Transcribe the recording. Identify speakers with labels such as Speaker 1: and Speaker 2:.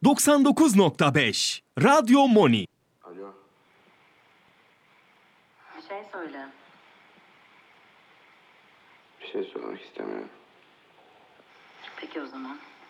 Speaker 1: 99.5 Radyo Moni.
Speaker 2: Alo.
Speaker 3: Bir şey söyle.
Speaker 2: Bir şey söylemek istemiyorum.
Speaker 3: Peki o zaman.